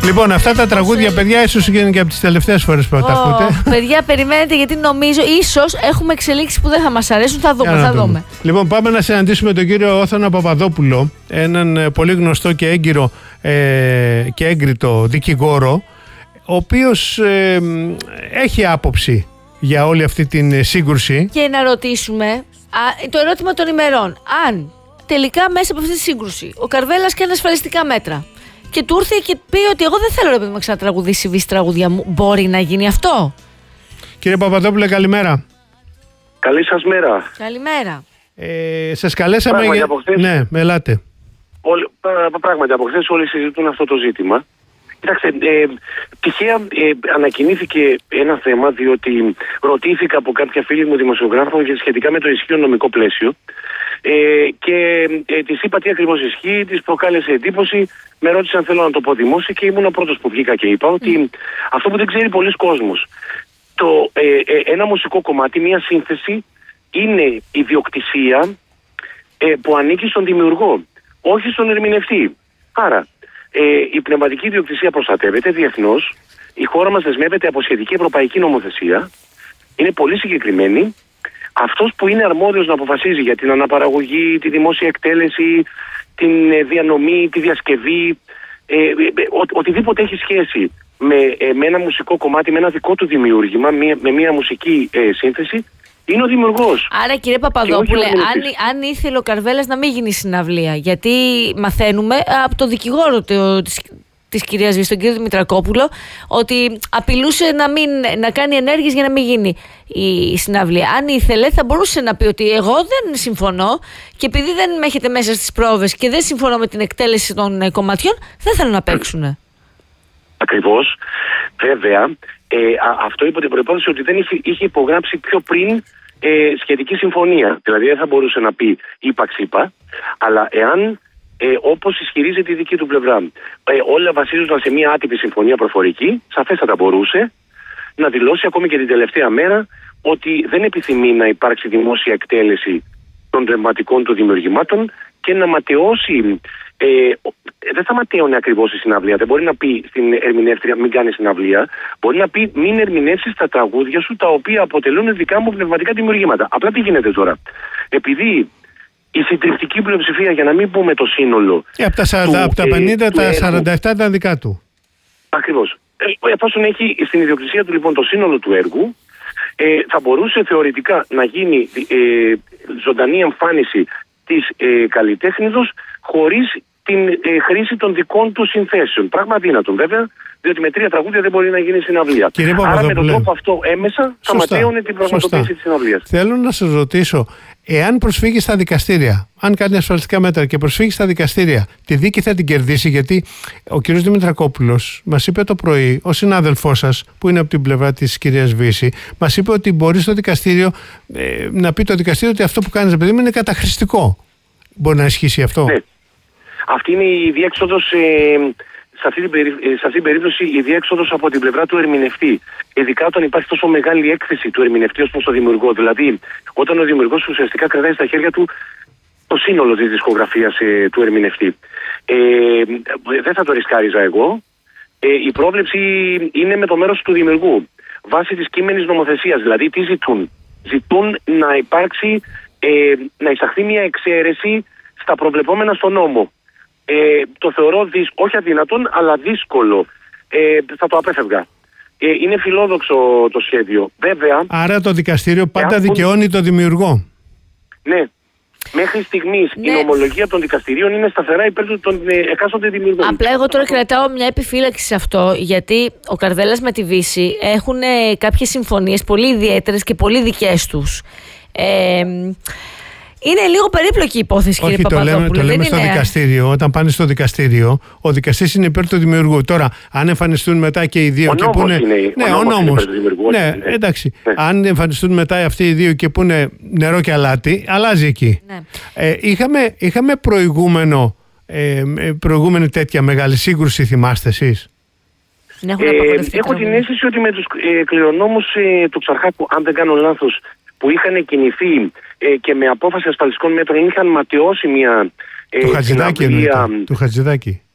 Λοιπόν, αυτά τα τραγούδια, παιδιά, ίσως είναι και από τις τελευταίες φορές που τα ακούτε. Παιδιά, περιμένετε, γιατί νομίζω ίσως έχουμε εξελίξεις που δεν θα μας αρέσουν. Θα δούμε. Λοιπόν, πάμε να συναντήσουμε τον κύριο Όθωνα Παπαδόπουλο, έναν πολύ γνωστό και έγκυρο και έγκριτο δικηγόρο, ο οποίος έχει άποψη για όλη αυτή την σύγκρουση. Και να ρωτήσουμε το ερώτημα των ημερών. Αν τελικά μέσα από αυτή τη σύγκρουση ο Καρβέλας κάνει ασφαλιστικά μέτρα και του ήρθε και πει ότι εγώ δεν θέλω, ρε παιδί μου, ξανατραγουδήσει βύση τραγούδια μου, μπορεί να γίνει αυτό? Κύριε Παπαδόπουλε, καλημέρα. Καλή σας μέρα. Καλημέρα. Σας καλέσαμε για... Ναι, ελάτε. Πράγματι, από χθες όλοι συζητούν αυτό το ζήτημα. Κοιτάξτε, τυχαία ανακοινήθηκε ένα θέμα, διότι ρωτήθηκα από κάποια φίλη μου δημοσιογράφων σχετικά με το ισχύον νομικό πλαίσιο και της είπα τι ακριβώς ισχύει, της προκάλεσε εντύπωση, με ρώτησε αν θέλω να το πω δημόσια και ήμουν ο πρώτος που βγήκα και είπα ότι αυτό που δεν ξέρει πολλοί κόσμος, ένα μουσικό κομμάτι, μια σύνθεση, είναι ιδιοκτησία που ανήκει στον δημιουργό, όχι στον ερμηνευτή. Άρα, η πνευματική ιδιοκτησία προστατεύεται διεθνώς. Η χώρα μας δεσμεύεται από σχετική ευρωπαϊκή νομοθεσία. Είναι πολύ συγκεκριμένη. Αυτός που είναι αρμόδιος να αποφασίζει για την αναπαραγωγή, τη δημόσια εκτέλεση, την διανομή, τη διασκευή, οτιδήποτε έχει σχέση με ένα μουσικό κομμάτι, με ένα δικό του δημιούργημα, με μια μουσική σύνθεση, είναι ο δημιουργός. Άρα, κύριε Παπαδόπουλε, αν ήθελε ο Καρβέλας να μην γίνει συναυλία, γιατί μαθαίνουμε από τον δικηγόρο της κυρίας Βύση, τον κύριο Δημητρακόπουλο, ότι απειλούσε να κάνει ενέργειες για να μην γίνει η συναυλία. Αν ήθελε, θα μπορούσε να πει ότι εγώ δεν συμφωνώ και επειδή δεν με έχετε μέσα στις πρόβες και δεν συμφωνώ με την εκτέλεση των κομματιών, δεν θέλω να παίξουν. Ακριβώς. Βέβαια, αυτό υπό την προϋπόθεση ότι δεν είχε υπογράψει πιο πριν σχετική συμφωνία. Δηλαδή δεν θα μπορούσε να πει είπα, αλλά εάν όπως ισχυρίζεται η δική του πλευρά όλα βασίζονταν σε μια άτυπη συμφωνία προφορική, σαφέστατα μπορούσε να δηλώσει ακόμη και την τελευταία μέρα ότι δεν επιθυμεί να υπάρξει δημόσια εκτέλεση των πνευματικών του δημιουργημάτων και να ματαιώσει. Δεν θα ματαιώνει ακριβώς η συναυλία. Δεν μπορεί να πει στην ερμηνεύτρια μην κάνει συναυλία. Μπορεί να πει μην ερμηνεύσεις τα τραγούδια σου τα οποία αποτελούν δικά μου πνευματικά δημιουργήματα. Απλά τι γίνεται τώρα? Επειδή η συντριπτική πλειοψηφία, για να μην πούμε το σύνολο. Από τα 50, τα 47 τα δικά του. Ακριβώς. Εφόσον έχει στην ιδιοκτησία του λοιπόν το σύνολο του έργου, θα μπορούσε θεωρητικά να γίνει ζωντανή εμφάνιση της καλλιτέχνηδος χωρίς την χρήση των δικών του συνθέσεων. Πράγμα αδύνατον βέβαια, διότι με 3 τραγούδια δεν μπορεί να γίνει συναυλία. Άρα με τον τρόπο αυτό έμεσα θα ματέωνε την πραγματοποίηση της συναυλίας. Θέλω να σας ρωτήσω, εάν προσφύγει στα δικαστήρια, αν κάνει ασφαλιστικά μέτρα και προσφύγει στα δικαστήρια, τη δίκη θα την κερδίσει? Γιατί ο κ. Δημητρακόπουλος μας είπε το πρωί, ο συνάδελφός σας που είναι από την πλευρά της κυρίας Βύση, μας είπε ότι μπορεί στο δικαστήριο να πει το δικαστήριο ότι αυτό που κάνεις, παιδί μου, είναι καταχρηστικό. Μπορεί να ισχύσει αυτό? Ναι. Αυτή είναι η διέξοδος, σε αυτή την περίπτωση η διέξοδος από την πλευρά του ερμηνευτή. Ειδικά όταν υπάρχει τόσο μεγάλη έκθεση του ερμηνευτή ως προς τον δημιουργό. Δηλαδή, όταν ο δημιουργός ουσιαστικά κρατάει στα χέρια του το σύνολο της δισκογραφίας του ερμηνευτή. Δεν θα το ρισκάριζα εγώ. Η πρόβλεψη είναι με το μέρος του δημιουργού. Βάσει της κείμενης νομοθεσίας. Δηλαδή, τι ζητούν? Ζητούν να υπάρξει, να εισαχθεί μια εξαίρεση στα προβλεπόμενα στον νόμο. Το θεωρώ όχι αδυνατόν, αλλά δύσκολο. Θα το απέφευγα. Είναι φιλόδοξο το σχέδιο. Βέβαια. Άρα το δικαστήριο πάντα δικαιώνει το δημιουργό. Ναι. Μέχρι στιγμής η νομολογία των δικαστηρίων είναι σταθερά υπέρ των εκάστοτε δημιουργών. Απλά εγώ τώρα κρατάω μια επιφύλαξη σε αυτό, γιατί ο Καρβέλας με τη Βύση έχουν κάποιες συμφωνίες πολύ ιδιαίτερες και πολύ δικές τους. Είναι λίγο περίπλοκη η υπόθεση, κύριε Παπαδόπουλε. Το λέμε στο δικαστήριο. Όταν πάνε στο δικαστήριο, ο δικαστής είναι υπέρ του δημιουργού. Τώρα, αν εμφανιστούν μετά και οι δύο και πούνε. Ναι, ο νόμος. Ναι, εντάξει. Ναι. Αν εμφανιστούν μετά αυτοί οι δύο και πούνε νερό και αλάτι, αλλάζει εκεί. Ναι. Είχαμε προηγούμενη τέτοια μεγάλη σύγκρουση, θυμάστε εσείς? Έχω την αίσθηση ότι με τους κληρονόμους του Ξαρχάκου, αν δεν κάνω λάθος, που είχαν κινηθεί και με απόφαση ασφαλιστικών μέτρων είχαν ματαιώσει μια του Χατζηδάκη.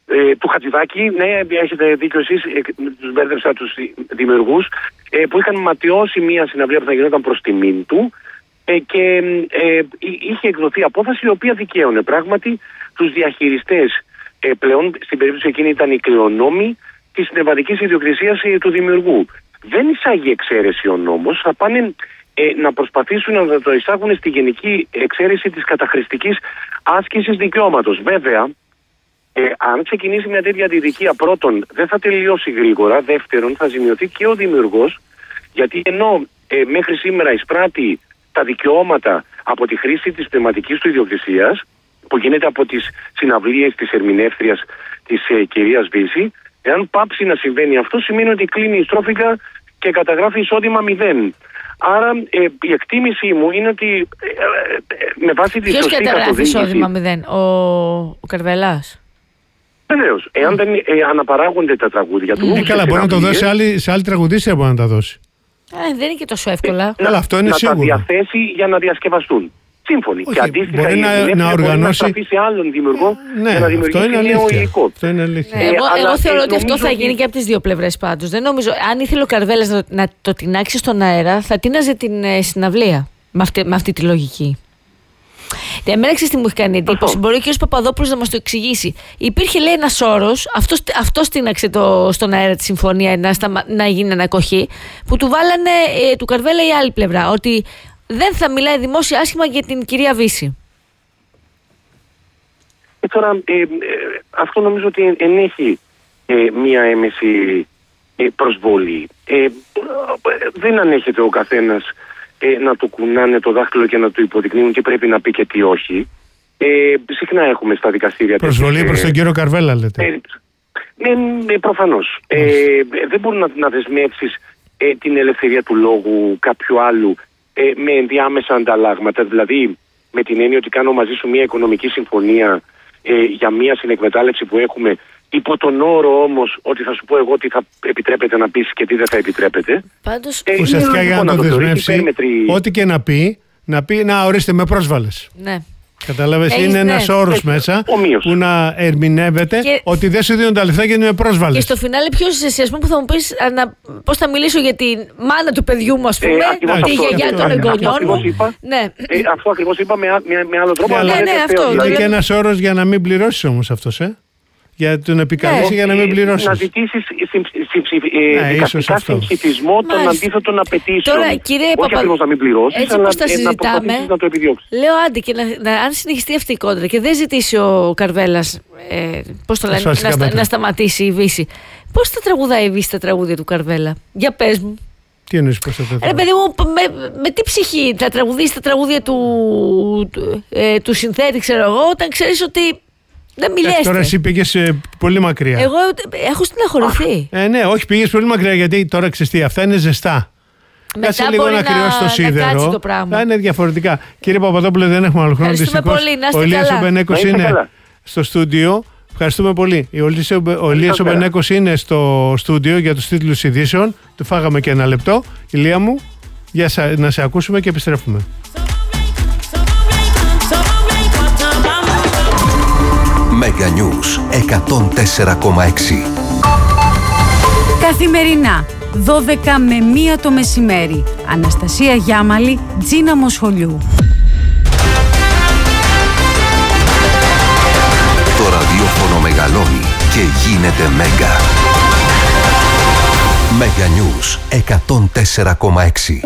του Χατζηδάκη, ναι, έχετε δίκιο εσείς, τους μπέρδεψα τους δημιουργούς, που είχαν ματιώσει μια συναυλία που θα γινόταν προς τιμήν του και είχε εκδοθεί απόφαση η οποία δικαίωνε πράγματι τους διαχειριστές. Πλέον στην περίπτωση εκείνη ήταν οι κληρονόμοι της πνευματικής ιδιοκτησίας του δημιουργού. Δεν εισάγει εξαίρεση ο νόμος, θα πάνε να προσπαθήσουν να το εισάγουν στη γενική εξαίρεση της καταχρηστικής άσκησης δικαιώματος. Βέβαια, αν ξεκινήσει μια τέτοια αντιδικία, πρώτον, δεν θα τελειώσει γρήγορα. Δεύτερον, θα ζημιωθεί και ο δημιουργός, γιατί ενώ μέχρι σήμερα εισπράττει τα δικαιώματα από τη χρήση της πνευματικής του ιδιοκτησίας, που γίνεται από τις συναυλίες της ερμηνεύτριας της κυρίας Βύση, εάν πάψει να συμβαίνει αυτό, σημαίνει ότι κλείνει η στρόφιγγα και καταγράφει εισόδημα 0. Άρα η εκτίμησή μου είναι ότι με βάση τη σωστή καθοδήγηση... Ποιος καταγράφει εισόδημα 0, ο Καρβελάς? Βεβαίως, εάν δεν αναπαράγονται τα τραγούδια του... καλά, μπορεί να το δώσει σε άλλη τραγουδίστρια, μπορεί να τα δώσει. Δεν είναι και τόσο εύκολα. Αυτό είναι σίγουρο. Να τα διαθέσει για να διασκευαστούν. Σύμφωνοι. Όχι, και αντίστοιχα μπορεί να οργανώσει. Να σταθεί σε άλλον δημιουργό για να δημιουργήσει νέο υλικό. Αυτό είναι αλήθεια. Εγώ θεωρώ ότι αυτό θα γίνει και από τις δύο πλευρές πάντως. Δεν νομίζω. Αν ήθελε ο Καρβέλας να το τεινάξει στον αέρα, θα τίναζε την συναυλία με αυτή τη λογική. Εμένα ξέρεις τι μου έχει κάνει εντύπωση. Μπορεί και ο κ. Παπαδόπουλος να μας το εξηγήσει. Υπήρχε, λέει, ένας όρος, αυτός τίναξε στον αέρα τη συμφωνία να γίνει ανακοχή, που του βάλανε του Καρβέλα η άλλη πλευρά. Ότι δεν θα μιλάει δημόσια άσχημα για την κυρία Βύση. Τώρα, αυτό νομίζω ότι ενέχει μία έμεση προσβολή. Δεν ανέχεται ο καθένας να του κουνάνε το δάχτυλο και να του υποδεικνύουν και πρέπει να πει και τι όχι. Συχνά έχουμε στα δικαστήρια... Προσβολή προς τον κύριο Καρβέλα, λέτε. Ναι, προφανώς. Δεν μπορεί να δεσμεύσεις την ελευθερία του λόγου κάποιου άλλου με ενδιάμεσα ανταλλάγματα. Δηλαδή, με την έννοια ότι κάνω μαζί σου μια οικονομική συμφωνία για μια συνεκμετάλλευση που έχουμε, υπό τον όρο όμως ότι θα σου πω εγώ τι θα επιτρέπεται να πεις και τι δεν θα επιτρέπεται. Πάντως, ουσιαστικά για να το δεσμεύσει, ό,τι και να πει, να ορίστε με πρόσβαλες. Ναι. Καταλάβες, είναι ένας όρος μέσα που να ερμηνεύεται ότι δεν σου δίνουν τα λεφτά γιατί είναι πρόσβαλες. Και στο φινάλε ποιος εσύ, ας πούμε, που θα μου πεις πώς θα μιλήσω για τη μάνα του παιδιού μου, ας πούμε, τη γιαγιά των εγγονιών μου. Αυτό ακριβώς είπα με άλλο τρόπο. Είναι και ένας όρος για να μην πληρώσεις όμως αυτός, για τον επικαλέσει για να μην πληρώσεις. Να ζητήσεις δικαστικά συγχυτισμό των αντίθετων απαιτήσεων. Τώρα, κύριε όχι ακριβώς να μην πληρώσεις, έτσι αλλά πώς τα συζητάμε, να το επιδιώξεις. λέω άντε και αν συνεχιστεί αυτή η κόντρα και δεν ζητήσει ο Καρβέλας να σταματήσει η Βύση, πώς θα τραγουδάει η Βύση τα τραγούδια του Καρβέλα? Για πες μου. Τι εννοείς πώς θα τραγουδάει? Παιδί μου, με τι ψυχή θα τραγουδήσει τα τραγούδια του συνθέτη, ξέρω εγώ, όταν ξέρεις ότι δεν μιλιέστε. Τώρα εσύ πήγες πολύ μακριά. Εγώ έχω στεναχωρηθεί. Ναι, όχι, πήγες πολύ μακριά γιατί τώρα ξέρεις τι, αυτά είναι ζεστά. Κάτσε λίγο να κρυώσει το σίδερο. Θα είναι διαφορετικά. Κύριε Παπαδόπουλε, δεν έχουμε άλλο χρόνο. Δυστυχώς. Ο Ηλίας ο Μπενέκος είναι στο στούντιο. Ευχαριστούμε πολύ. Ο Ηλίας ο Μπενέκος είναι στο στούντιο για τους τίτλους ειδήσεων. Του φάγαμε και ένα λεπτό. Ηλία μου, για να σε ακούσουμε και επιστρέφουμε. Mega News 104,6. Καθημερινά 12 με 1 το μεσημέρι. Αναστασία Γιάμαλη, Τζίνα Μοσχολιού. Το ραδιόφωνο μεγαλώνει και γίνεται Mega. Mega News 104,6.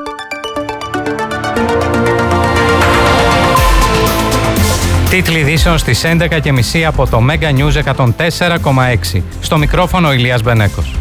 Τίτλοι ειδήσεων στις 11.30 από το Mega News 104,6. Στο μικρόφωνο ο Ηλίας Μπενέκος.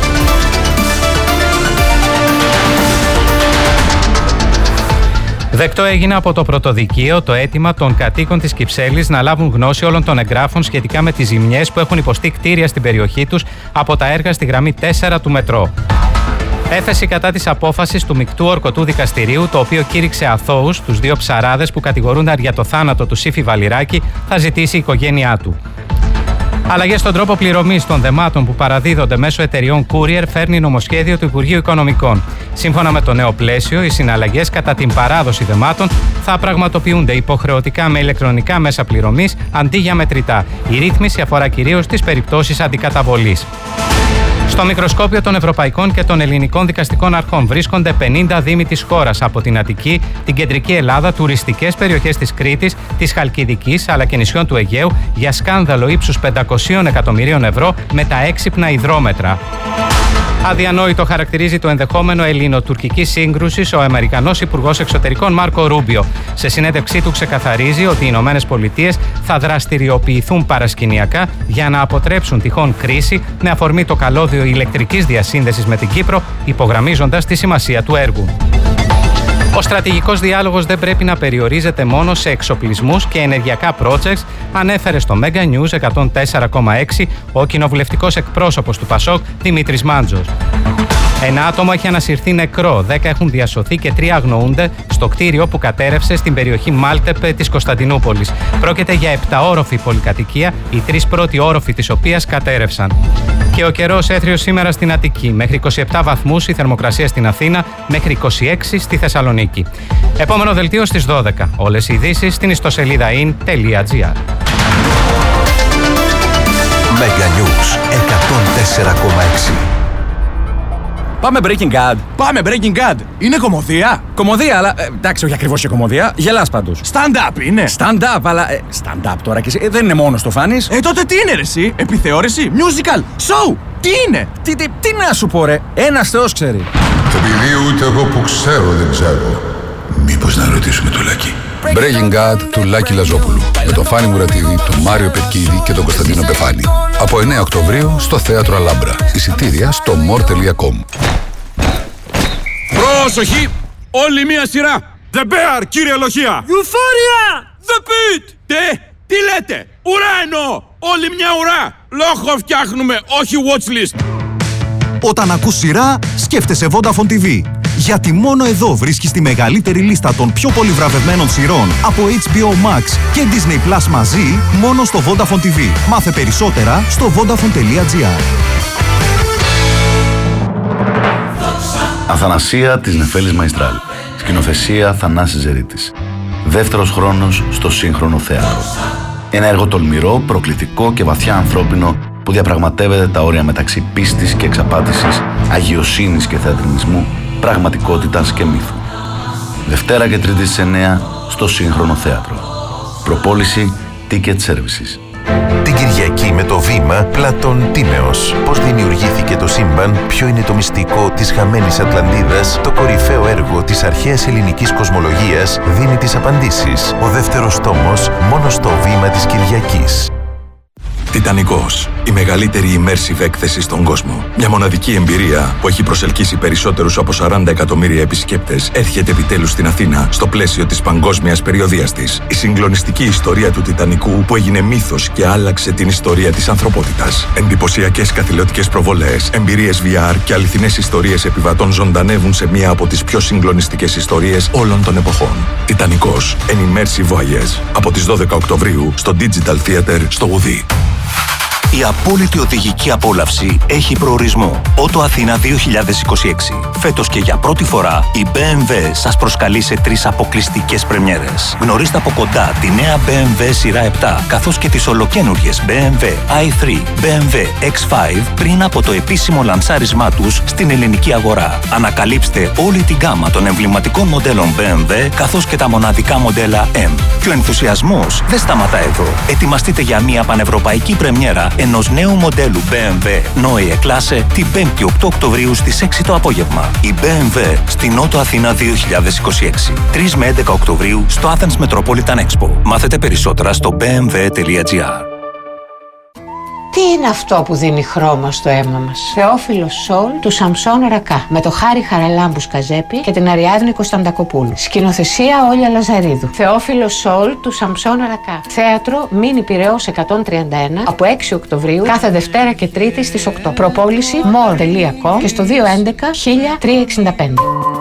Δεκτό έγινε από το Πρωτοδικείο το αίτημα των κατοίκων της Κυψέλης να λάβουν γνώση όλων των εγγράφων σχετικά με τις ζημιές που έχουν υποστεί κτίρια στην περιοχή τους από τα έργα στη γραμμή 4 του μετρό. Έφεση κατά της απόφασης του Μεικτού Ορκωτού Δικαστηρίου, το οποίο κήρυξε αθώους τους δύο ψαράδες που κατηγορούνταν για το θάνατο του Σύφη Βαλιράκη, θα ζητήσει η οικογένειά του. Αλλαγές στον τρόπο πληρωμής των δεμάτων που παραδίδονται μέσω εταιριών courier φέρνει νομοσχέδιο του Υπουργείου Οικονομικών. Σύμφωνα με το νέο πλαίσιο, οι συναλλαγές κατά την παράδοση δεμάτων θα πραγματοποιούνται υποχρεωτικά με ηλεκτρονικά μέσα πληρωμής αντί για μετρητά. Η ρύθμιση αφορά κυρίως τις περιπτώσεις αντικαταβολής. Στο μικροσκόπιο των ευρωπαϊκών και των ελληνικών δικαστικών αρχών βρίσκονται 50 δήμοι της χώρας, από την Αττική, την κεντρική Ελλάδα, τουριστικές περιοχές της Κρήτης, της Χαλκιδικής αλλά και νησιών του Αιγαίου για σκάνδαλο ύψους 500 εκατομμυρίων ευρώ με τα έξυπνα υδρόμετρα. Αδιανόητο χαρακτηρίζει το ενδεχόμενο ελληνοτουρκικής σύγκρουσης ο Αμερικανός Υπουργός Εξωτερικών Μάρκο Ρούμπιο. Σε συνέντευξή του ξεκαθαρίζει ότι οι Ηνωμένες Πολιτείες θα δραστηριοποιηθούν παρασκηνιακά για να αποτρέψουν τυχόν κρίση με αφορμή το καλώδιο ηλεκτρικής διασύνδεσης με την Κύπρο, υπογραμμίζοντας τη σημασία του έργου. Ο στρατηγικός διάλογος δεν πρέπει να περιορίζεται μόνο σε εξοπλισμούς και ενεργειακά projects, ανέφερε στο Mega News 104,6 ο κοινοβουλευτικός εκπρόσωπος του ΠΑΣΟΚ Δημήτρης Μάντζος. Ένα άτομο έχει ανασυρθεί νεκρό, 10 έχουν διασωθεί και 3 αγνοούνται στο κτίριο που κατέρευσε στην περιοχή Μάλτεπε της Κωνσταντινούπολης. Πρόκειται για 7όροφη πολυκατοικία, οι 3 πρώτοι όροφοι της οποίας κατέρευσαν. Και ο καιρός έθριος σήμερα στην Αττική, μέχρι 27 βαθμούς η θερμοκρασία στην Αθήνα, μέχρι 26 στη Θεσσαλονίκη. Επόμενο δελτίο στις 12. Όλες οι ειδήσεις στην ιστοσελίδα in.gr. Mega News 104,6. Πάμε Breaking Bad. Πάμε Breaking Bad. Είναι κωμωδία. Κωμωδία, αλλά εντάξει, όχι ακριβώς και κωμωδία. Γελάς πάντως. Stand-up είναι. Stand-up, αλλά. Stand-up τώρα και εσύ. Δεν είναι μόνο το φάνης. Τότε τι είναι, ρε, εσύ. Επιθεώρηση. Musical. Show. Τι είναι. Τι να σου πω, ρε. Ένας Θεός ξέρει. Επειδή ούτε εγώ που ξέρω δεν ξέρω. Μήπως να ρωτήσουμε το Λάκη. Breaking Bad του Λάκη Λαζόπουλου. Με τον Φάνη Μουρατίδη, τον Μάριο Περκίδη και τον Κωνσταντίνο Πεφάνη. Από 9 Οκτωβρίου στο Θέατρο Αλάμπρα. Εισιτήρια στο more.com. Πρόσοχη! Όλη μία σειρά! The Bear, κύριε Λοχεία! Euphoria! The Pit! Τι λέτε! Ουρά εννοώ! Όλη μια ουρά! Λόγο φτιάχνουμε, όχι watchlist! Όταν ακούς σειρά, σκέφτεσαι Vodafone TV. Γιατί μόνο εδώ βρίσκεις τη μεγαλύτερη λίστα των πιο πολύ βραβευμένων σειρών από HBO Max και Disney Plus μαζί, μόνο στο Vodafone TV. Μάθε περισσότερα στο vodafone.gr. Αθανασία της Νεφέλης Μαϊστράλ. Σκηνοθεσία Θανάσης Ζερίτης. Δεύτερος χρόνος στο σύγχρονο θέατρο. Ένα έργο τολμηρό, προκλητικό και βαθιά ανθρώπινο που διαπραγματεύεται τα όρια μεταξύ πίστης και εξαπάτησης, αγιοσύνης και θεατρινισμού, πραγματικότητας και μύθου. Δευτέρα και Τρίτη στις 9 στο σύγχρονο θέατρο. Προπόληση Ticket Services. Την Κυριακή με το βήμα Πλάτων Τίμεως. Πώς δημιουργήθηκε το σύμπαν, ποιο είναι το μυστικό της χαμένης Ατλαντίδας, το κορυφαίο έργο της αρχαίας ελληνικής κοσμολογίας δίνει τις απαντήσεις. Ο δεύτερος τόμος μόνο στο βήμα της Κυριακής. Τιτανικός. Η μεγαλύτερη immersive έκθεση στον κόσμο. Μια μοναδική εμπειρία που έχει προσελκύσει περισσότερους από 40 εκατομμύρια επισκέπτες έρχεται επιτέλους στην Αθήνα στο πλαίσιο της παγκόσμιας περιοδίας της. Η συγκλονιστική ιστορία του Τιτανικού που έγινε μύθος και άλλαξε την ιστορία της ανθρωπότητας. Εντυπωσιακές καθηλωτικές προβολές, εμπειρίες VR και αληθινές ιστορίες επιβατών ζωντανεύουν σε μία από τις πιο συγκλονιστικές ιστορίες όλων των εποχών. Τιτανικός. An immersive voyage. Από τις 12 Οκτωβρίου στο Digital Theater στο Ουδί. Η απόλυτη οδηγική απόλαυση έχει προορισμό. Ότο Αθήνα 2026. Φέτος και για πρώτη φορά η BMW σας προσκαλεί σε 3 αποκλειστικές πρεμιέρες. Γνωρίστε από κοντά τη νέα BMW σειρά 7, καθώς και τις ολοκαίνουργιες BMW i3, BMW X5 πριν από το επίσημο λανσάρισμά τους στην ελληνική αγορά. Ανακαλύψτε όλη την γκάμα των εμβληματικών μοντέλων BMW, καθώς και τα μοναδικά μοντέλα M. Και ο ενθουσιασμός δεν σταματά εδώ. Ετοιμαστείτε για μια πανευρωπαϊκή πρεμιέρα ενός νέου μοντέλου BMW Neue Klasse την 5η 8 Οκτωβρίου στις 6 το απόγευμα. Η BMW στην Ότο Αθήνα 2026. 3 με 11 Οκτωβρίου στο Athens Metropolitan Expo. Μάθετε περισσότερα στο bmw.gr. Τι είναι αυτό που δίνει χρώμα στο αίμα μας? Θεόφιλος Σόλ του Σαμσόν Ρακά με το Χάρη Χαραλάμπου Σκαζέπη και την Αριάδνη Κωνσταντακοπούλου. Σκηνοθεσία Όλια Λαζαρίδου. Θεόφιλος Σόλ του Σαμσόν Ρακά. Θέατρο Μίνι Πειραιώς 131 από 6 Οκτωβρίου κάθε Δευτέρα και Τρίτη στις 8. Προπόληση more.com και στο 211 1365.